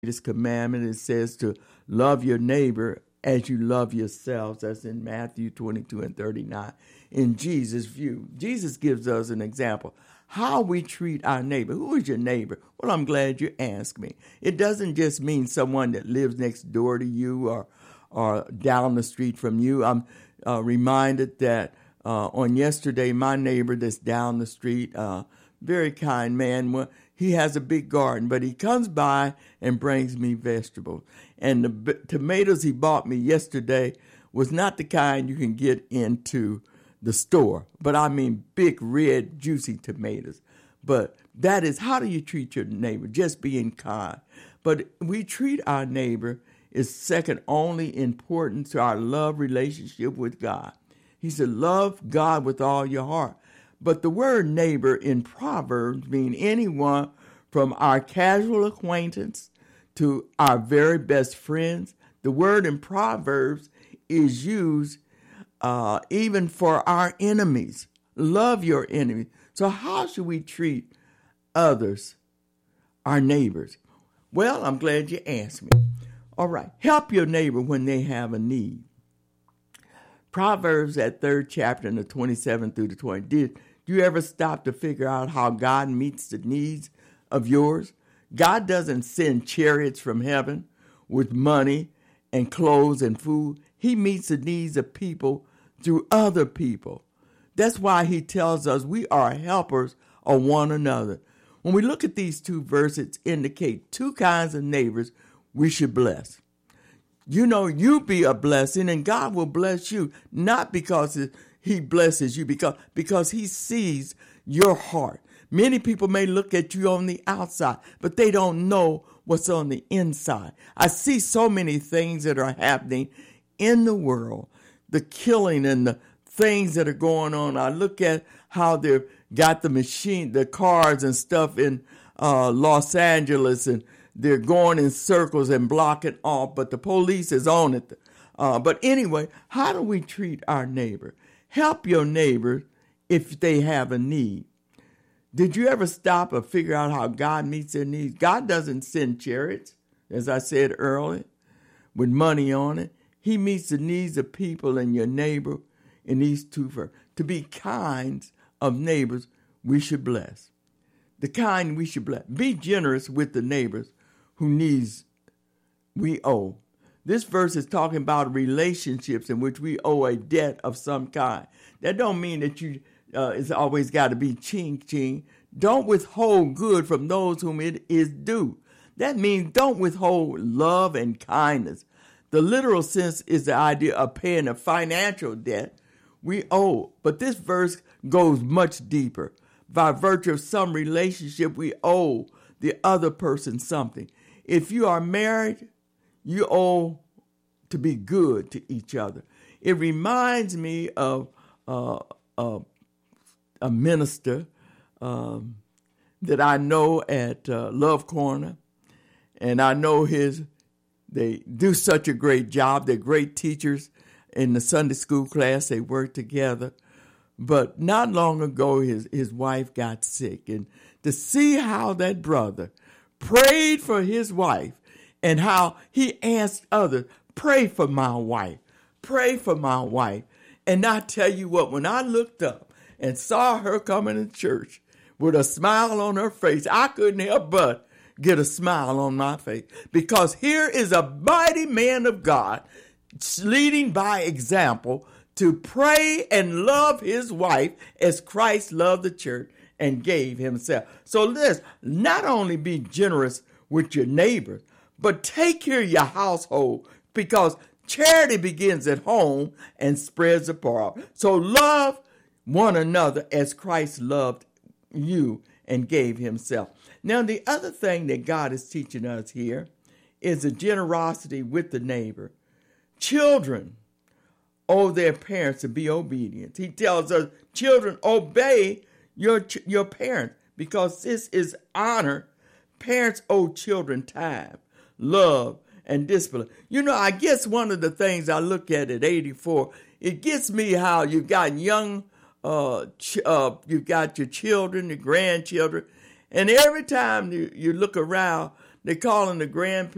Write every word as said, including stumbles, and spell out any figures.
This commandment, it says to love your neighbor as you love yourselves. That's in Matthew twenty-two and thirty-nine. In Jesus' view, Jesus gives us an example. How we treat our neighbor. Who is your neighbor? Well, I'm glad you asked me. It doesn't just mean someone that lives next door to you or, or down the street from you. I'm uh, reminded that uh, on yesterday, my neighbor that's down the street, uh, very kind man, well, he has a big garden, but he comes by and brings me vegetables. And the b- tomatoes he bought me yesterday was not the kind you can get into the store, but I mean big, red, juicy tomatoes. But that is, how do you treat your neighbor? Just being kind. But we treat our neighbor is second only importance to our love relationship with God. He said, love God with all your heart. But the word neighbor in Proverbs means anyone from our casual acquaintance to our very best friends. The word in Proverbs is used uh, even for our enemies. Love your enemies. So how should we treat others, our neighbors? Well, I'm glad you asked me. All right. Help your neighbor when they have a need. Proverbs, that third chapter, in the twenty-seventh through the twentieth. Did you ever stop to figure out how God meets the needs of yours? God doesn't send chariots from heaven with money and clothes and food. He meets the needs of people through other people. That's why he tells us we are helpers of one another. When we look at these two verses, indicate two kinds of neighbors we should bless. You know, you be a blessing and God will bless you, not because he blesses you, because, because he sees your heart. Many people may look at you on the outside, but they don't know what's on the inside. I see so many things that are happening in the world, the killing and the things that are going on. I look at how they've got the machine, the cars and stuff in uh, Los Angeles, and they're going in circles and blocking off, but the police is on it. Uh, but anyway, how do we treat our neighbor? Help your neighbor if they have a need. Did you ever stop or figure out how God meets their needs? God doesn't send chariots, as I said earlier, with money on it. He meets the needs of people and your neighbor in these two verses. To be kinds of neighbors we should bless. The kind we should bless. Be generous with the neighbors who needs we owe. This verse is talking about relationships in which we owe a debt of some kind. That don't mean that you uh, it's always got to be ching ching. Don't withhold good from those whom it is due. That means don't withhold love and kindness. The literal sense is the idea of paying a financial debt we owe. But this verse goes much deeper. By virtue of some relationship, we owe the other person something. If you are married, you owe to be good to each other. It reminds me of uh, uh, a minister um, that I know at uh, Love Corner, and I know his. They do such a great job. They're great teachers in the Sunday school class. They work together. But not long ago, his, his wife got sick. And to see how that brother prayed for his wife and how he asked others, pray for my wife, pray for my wife. And I tell you what, when I looked up and saw her coming to church with a smile on her face, I couldn't help but get a smile on my face, because here is a mighty man of God leading by example to pray and love his wife as Christ loved the church and gave himself. So let's not only be generous with your neighbors, but take care of your household, because charity begins at home and spreads abroad. So love one another as Christ loved you and gave himself. Now, the other thing that God is teaching us here is a generosity with the neighbor. Children owe their parents to be obedient. He tells us, children, obey your, your parents, because this is honor. Parents owe children time, love, and discipline. You know, I guess one of the things I look at at eighty-four, it gets me how you've got young, uh, ch- uh, you've got your children, your grandchildren, and every time you, you look around, they're calling the grandparents